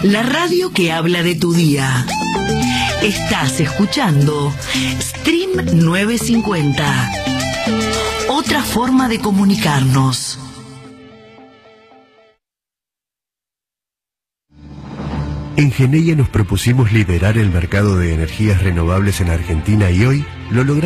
La radio que habla de tu día. Estás escuchando Stream 950. Otra forma de comunicarnos. En Geneia nos propusimos liderar el mercado de energías renovables en Argentina y hoy lo logramos.